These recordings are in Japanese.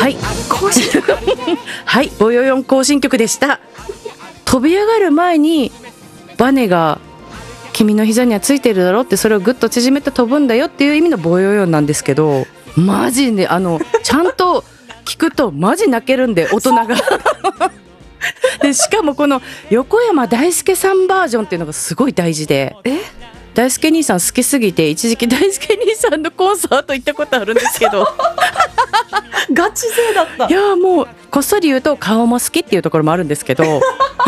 はい更新曲はいぼよよん行進曲でした。飛び上がる前にバネが君の膝にはついてるだろって、それをぐっと縮めて飛ぶんだよっていう意味のぼよよんなんですけど、マジでちゃんと聞くとマジ泣けるんで、大人がでしかもこの横山大輔さんバージョンっていうのがすごい大事で、大輔兄さん好きすぎて一時期大輔兄さんのコンサート行ったことあるんですけどガチ勢だった。 いやもうこっそり言うと顔も好きっていうところもあるんですけど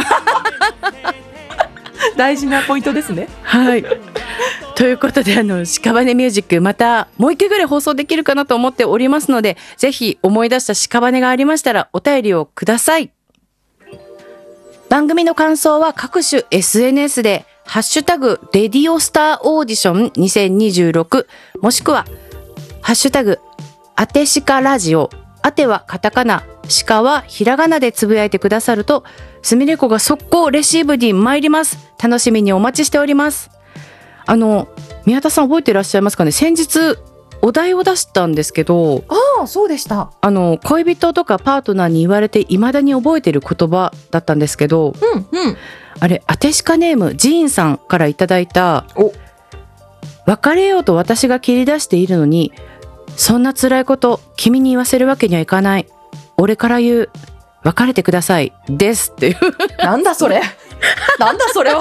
大事なポイントですね。 はいということで屍ミュージックまたもう一回ぐらい放送できるかなと思っておりますので、ぜひ思い出した屍がありましたらお便りをください。番組の感想は各種 SNS でハッシュタグレディオスターオーディション2026もしくはハッシュタグあてしかラジオ、あてはカタカナ、しかはひらがなでつぶやいてくださるとすみれこが速攻レシーブに参ります。楽しみにお待ちしております。宮田さん覚えていらっしゃいますかね。先日お題を出したんですけど、 ああそうでした。 恋人とかパートナーに言われて未だに覚えてる言葉だったんですけど、あれあてしかネームジーンさんからいただいた、別れようと私が切り出しているのにそんな辛いこと君に言わせるわけにはいかない、俺から言う別れてくださいですっていうなんだそれなんだそれは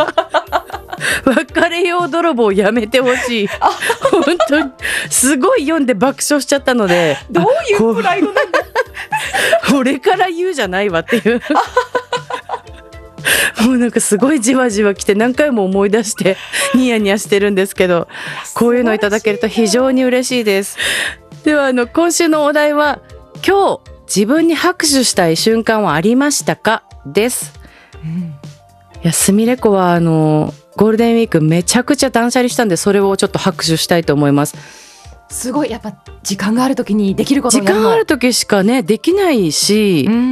別れよう泥棒やめてほしい本当にすごい読んで爆笑しちゃったので、 どういうプライドなんだ俺から言うじゃないわっていうもうなんかすごいじわじわきて何回も思い出してニヤニヤしてるんですけど、こういうのいただけると非常に嬉しいです。では今週のお題は今日自分に拍手したい瞬間はありましたかです。いやすみれこはゴールデンウィークめちゃくちゃ断捨離したんで、それをちょっと拍手したいと思います。 すごいやっぱ時間がある時にできることをやるの。 時間ある時しかねできないし、